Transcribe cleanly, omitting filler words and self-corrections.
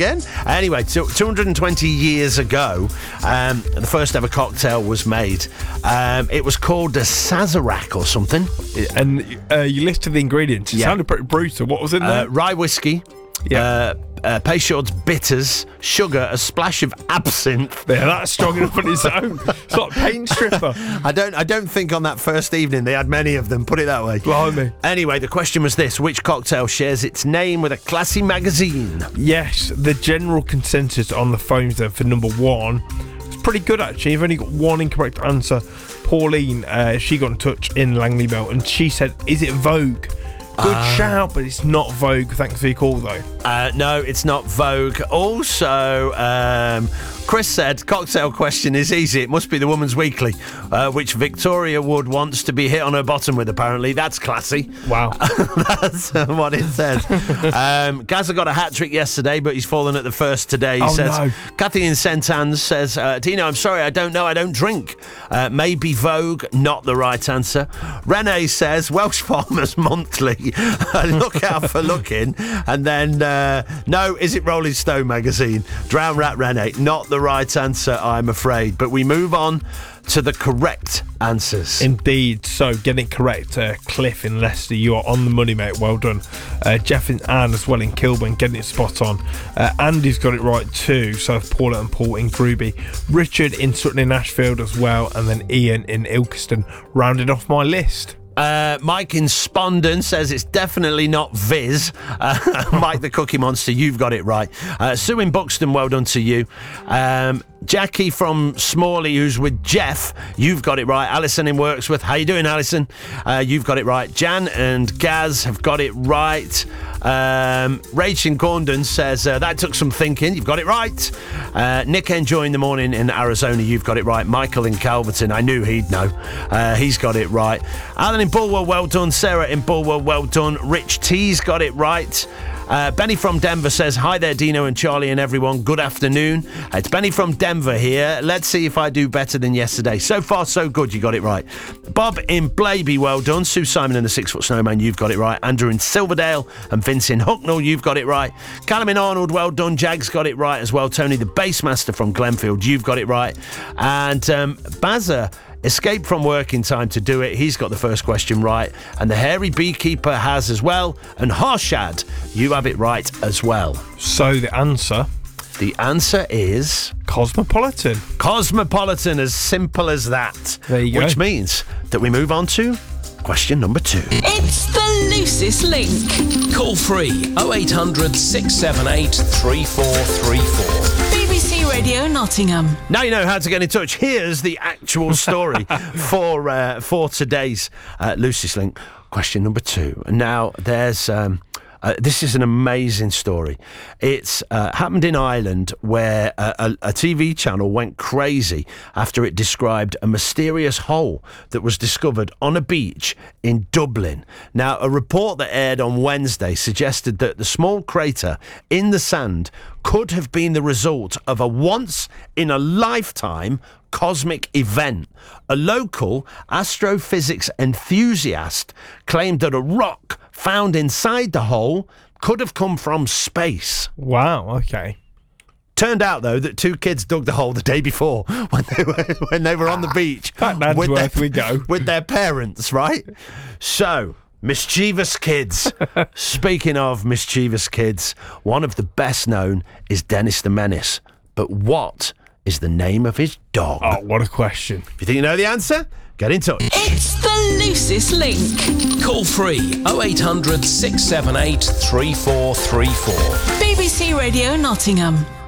again. Anyway, 220 years ago, the first ever cocktail was made. It was called a Sazerac or something. And you listed the ingredients. It sounded pretty brutal. What was in there? Rye whiskey. Yeah. Peychaud's bitters, sugar, a splash of absinthe. Yeah, that's strong enough on its own. It's like paint stripper. I don't think on that first evening they had many of them, put it that way. Blimey. Anyway, the question was this: which cocktail shares its name with a classy magazine? Yes, the general consensus on the phones then for number one is pretty good actually. You've only got one incorrect answer. Pauline, she got in touch in Langley Melt and she said, is it Vogue? Good shout, but it's not Vogue. Thanks for your call, though. No, it's not Vogue. Also, Chris said, cocktail question is easy. It must be the Woman's Weekly, which Victoria Wood wants to be hit on her bottom with, apparently. That's classy. Wow. That's what it says. Gazza got a hat-trick yesterday, but he's fallen at the first today. He says, no. Kathy in St Anne's says, Dino, I'm sorry, I don't know, I don't drink. Maybe Vogue, not the right answer. Renee says, Welsh Farmers Monthly. Look out for looking. And then, no, is it Rolling Stone magazine? Drown Rat Renee, not the right answer, I'm afraid. But we move on to the correct answers. Indeed. So, getting it correct, Cliff in Leicester, you are on the money, mate. Well done. Jeff and Anne as well in Kilburn, getting it spot on. Andy's got it right too. So have Paula and Paul in Groby. Richard in Sutton in Ashfield as well. And then Ian in Ilkeston rounded off my list. Mike in Spondon says it's definitely not Viz. Mike the Cookie Monster, you've got it right. Sue in Buxton, well done to you. Jackie from Smalley, who's with Jeff, you've got it right. Alison in Wirksworth, how you doing, Alison? You've got it right. Jan and Gaz have got it right. Rach in Corndon says that took some thinking. You've got it right. Nick enjoying the morning in Arizona, you've got it right. Michael in Calverton, I knew he'd know. He's got it right. Alan in Bulwer, well done. Sarah in Bulwer, well done. Rich T's got it right. Benny from Denver says, hi there, Dino and Charlie and everyone. Good afternoon. It's Benny from Denver here. Let's see if I do better than yesterday. So far, so good. You got it right. Bob in Blaby, well done. Sue Simon and the 6 Foot Snowman, you've got it right. Andrew in Silverdale and Vince in Hucknall, you've got it right. Callum in Arnold, well done. Jag's got it right as well. Tony the Bassmaster from Glenfield, you've got it right. And Bazza escaped from work in time to do it. He's got the first question right. And the Hairy Beekeeper has as well. And Harshad, you have it right as well. So the answer? The answer is... Cosmopolitan. Cosmopolitan, as simple as that. There you go. Which means that we move on to question number 2. It's the loosest link. Call free 0800 678 3434. BBC Radio Nottingham. Now you know how to get in touch. Here's the actual story for today's Loosest Link. Question number 2. Now, there's... this is an amazing story. It's happened in Ireland where a TV channel went crazy after it described a mysterious hole that was discovered on a beach in Dublin. Now, a report that aired on Wednesday suggested that the small crater in the sand could have been the result of a once-in-a-lifetime cosmic event. A local astrophysics enthusiast claimed that a rock found inside the hole could have come from space. Wow, okay. Turned out, though, that 2 kids dug the hole the day before when they were on the beach with their parents, right? So, mischievous kids. Speaking of mischievous kids, one of the best known is Dennis the Menace. But what is the name of his dog? Oh, what a question. If you think you know the answer, get in touch. It's the loosest link. Call free 0800 678 3434. BBC Radio Nottingham.